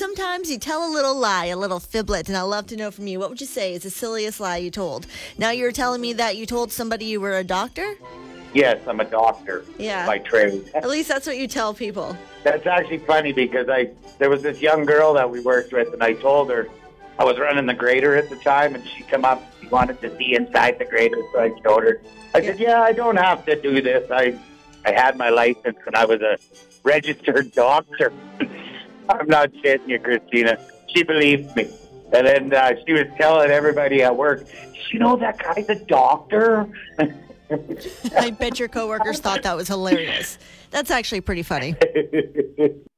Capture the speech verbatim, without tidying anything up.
sometimes you tell a little lie, a little fiblet, and I'd love to know from you, what would you say is the silliest lie you told? Now you're telling me that you told somebody you were a doctor? Yes, I'm a doctor Yeah. by trade. At least that's what you tell people. That's actually funny because I there was this young girl that we worked with, and I told her I was running the grader at the time, and she come up, she wanted to see inside the grader, so I showed her. I yeah. said, yeah, I don't have to do this. I I had my license, and I was a registered doctor. I'm not shitting you, Christina. She believed me. And then uh, she was telling everybody at work, you know that guy's a doctor? I bet your coworkers thought that was hilarious. That's actually pretty funny.